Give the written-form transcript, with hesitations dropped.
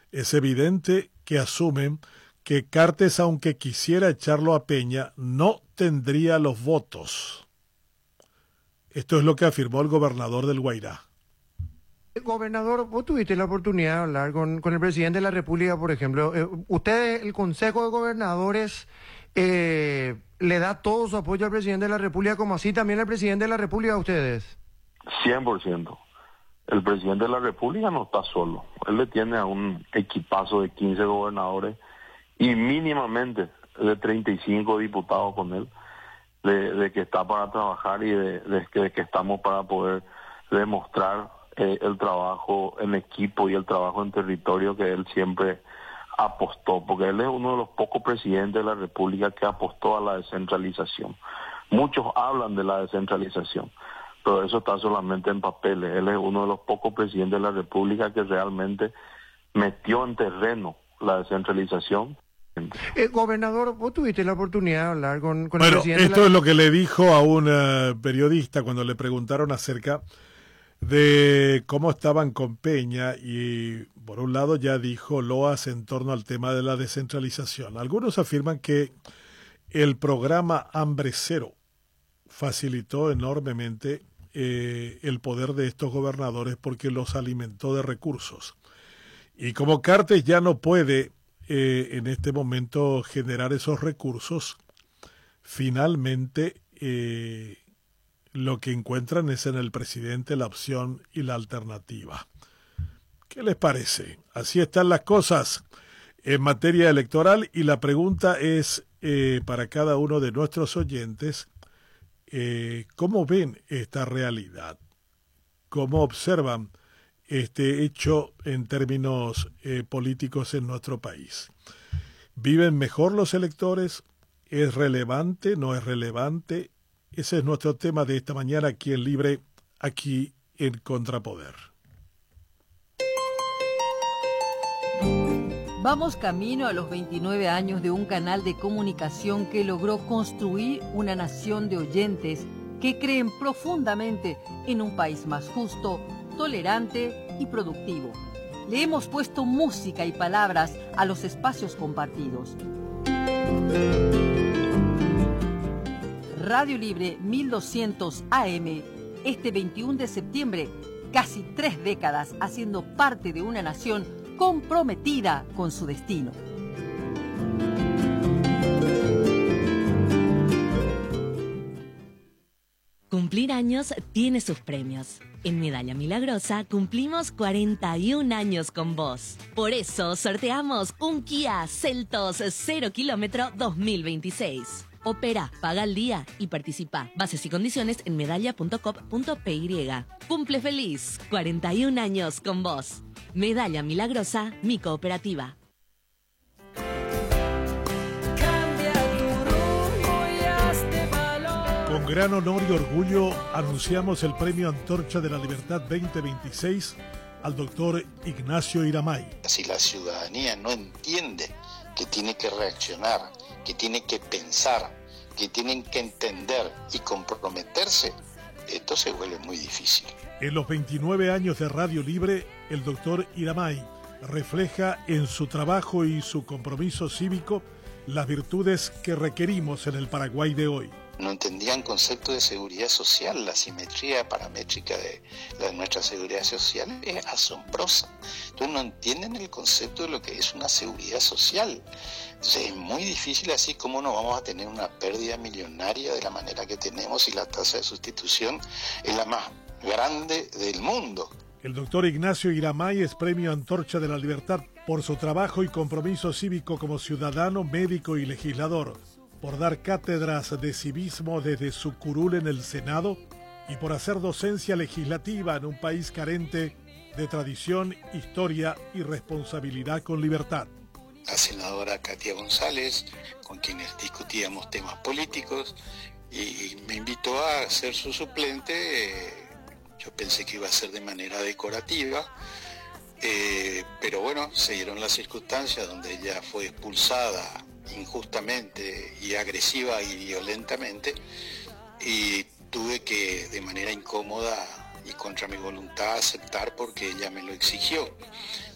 Es evidente que asumen que Cartes, aunque quisiera echarlo a Peña, no tendría los votos. Esto es lo que afirmó el gobernador del Guairá. Gobernador, vos tuviste la oportunidad de hablar con el presidente de la República, por ejemplo. Usted, el Consejo de Gobernadores, le da todo su apoyo al presidente de la República, como así también al presidente de la República a ustedes. 100%. El presidente de la República no está solo. Él le tiene a un equipazo de 15 gobernadores y mínimamente de 35 diputados con él, de que está para trabajar y de que estamos para poder demostrar el trabajo en equipo y el trabajo en territorio que él siempre apostó, porque él es uno de los pocos presidentes de la República que apostó a la descentralización. Muchos hablan de la descentralización, pero eso está solamente en papeles. Él es uno de los pocos presidentes de la República que realmente metió en terreno la descentralización. Gobernador, vos tuviste la oportunidad de hablar con el Bueno, presidente esto es lo que le dijo a un periodista cuando le preguntaron acerca de cómo estaban con Peña, y por un lado ya dijo loas en torno al tema de la descentralización. Algunos afirman que el programa Hambre Cero facilitó enormemente el poder de estos gobernadores porque los alimentó de recursos. Y como Cartes ya no puede en este momento generar esos recursos, finalmente lo que encuentran es en el presidente la opción y la alternativa. ¿Qué les parece? Así están las cosas en materia electoral, y la pregunta es para cada uno de nuestros oyentes, ¿cómo ven esta realidad? ¿Cómo observan este hecho en términos políticos en nuestro país? ¿Viven mejor los electores? ¿Es relevante? ¿No es relevante? Ese es nuestro tema de esta mañana aquí en Libre, aquí en Contrapoder. Vamos camino a los 29 años de un canal de comunicación que logró construir una nación de oyentes que creen profundamente en un país más justo, tolerante y productivo. Le hemos puesto música y palabras a los espacios compartidos. Radio Libre 1200 AM, este 21 de septiembre, casi 3 décadas haciendo parte de una nación comprometida con su destino. Cumplir años tiene sus premios. En Medalla Milagrosa cumplimos 41 años con vos. Por eso sorteamos un Kia Seltos 0 kilómetro 2026. Opera, paga al día y participa. Bases y condiciones en medalla.com.py. Cumple feliz, 41 años con vos. Medalla Milagrosa, mi cooperativa. Con gran honor y orgullo anunciamos el Premio Antorcha de la Libertad 2026 al doctor Ignacio Iramay. Si la ciudadanía no entiende que tiene que reaccionar, que tiene que pensar, que tienen que entender y comprometerse, esto se vuelve muy difícil. En los 29 años de Radio Libre, el doctor Iramay refleja en su trabajo y su compromiso cívico las virtudes que requerimos en el Paraguay de hoy. No entendían concepto de seguridad social. La simetría paramétrica de nuestra seguridad social es asombrosa. Entonces no entienden el concepto de lo que es una seguridad social. Entonces es muy difícil, así como no vamos a tener una pérdida millonaria de la manera que tenemos y la tasa de sustitución es la más grande del mundo. El doctor Ignacio Iramay es Premio Antorcha de la Libertad por su trabajo y compromiso cívico como ciudadano, médico y legislador, por dar cátedras de civismo desde su curul en el Senado y por hacer docencia legislativa en un país carente de tradición, historia y responsabilidad con libertad. La senadora Katia González, con quienes discutíamos temas políticos, y me invitó a ser su suplente. Yo pensé que iba a ser de manera decorativa, pero bueno, se dieron las circunstancias donde ella fue expulsada injustamente y agresiva y violentamente, y tuve que de manera incómoda y contra mi voluntad aceptar porque ella me lo exigió.